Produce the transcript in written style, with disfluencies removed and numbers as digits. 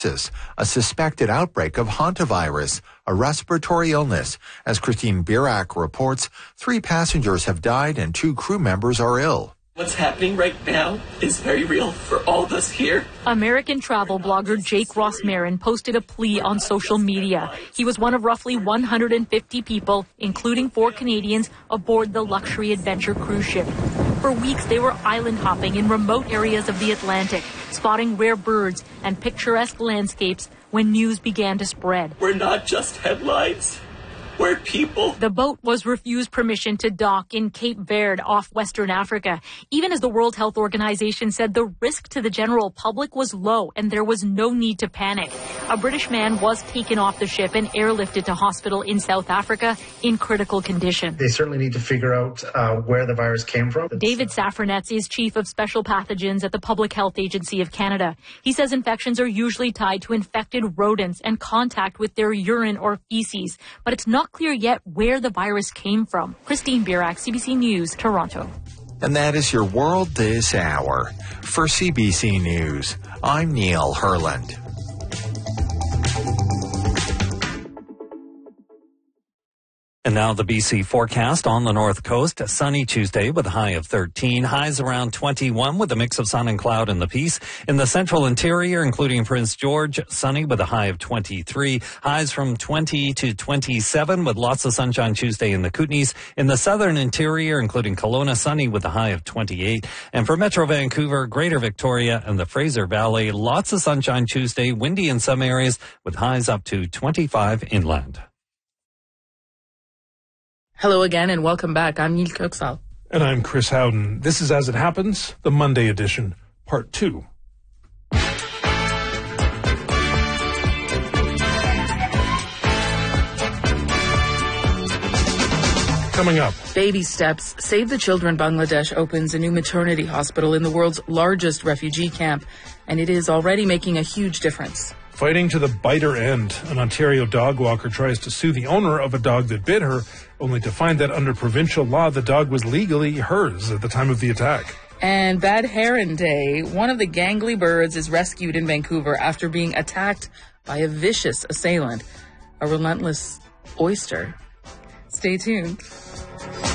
a suspected outbreak of hantavirus, a respiratory illness. As Christine Birak reports, 3 passengers have died and 2 crew members are ill. What's happening right now is very real for all of us here. American travel blogger Jake Ross Marin posted a plea on social media. He was one of roughly 150 people, including 4 Canadians, aboard the luxury adventure cruise ship. For weeks, they were island hopping in remote areas of the Atlantic, spotting rare birds and picturesque landscapes when news began to spread. We're not just headlines. We're people. The boat was refused permission to dock in Cape Verde off Western Africa, even as the World Health Organization said the risk to the general public was low and there was no need to panic. A British man was taken off the ship and airlifted to hospital in South Africa in critical condition. They certainly need to figure out where the virus came from. David Safranetz is Chief of Special Pathogens at the Public Health Agency of Canada. He says infections are usually tied to infected rodents and contact with their urine or feces, but it's not clear yet where the virus came from. Christine Birak, CBC News, Toronto. And that is your world this hour. For CBC News, I'm Neil Herland. And now the BC forecast on the north coast. A sunny Tuesday with a high of 13. Highs around 21 with a mix of sun and cloud in the Peace. In the central interior, including Prince George, sunny with a high of 23. Highs from 20 to 27 with lots of sunshine Tuesday in the Kootenays. In the southern interior, including Kelowna, sunny with a high of 28. And for Metro Vancouver, Greater Victoria, and the Fraser Valley, lots of sunshine Tuesday, windy in some areas with highs up to 25 inland. Hello again and welcome back. I'm Neil Coxall. And I'm Chris Howden. This is As It Happens, the Monday edition, part 2. Coming up. Baby steps. Save the Children Bangladesh opens a new maternity hospital in the world's largest refugee camp, and it is already making a huge difference. Fighting to the biter end, an Ontario dog walker tries to sue the owner of a dog that bit her, only to find that under provincial law, the dog was legally hers at the time of the attack. And Bad Heron Day, one of the gangly birds is rescued in Vancouver after being attacked by a vicious assailant, a relentless oyster. Stay tuned.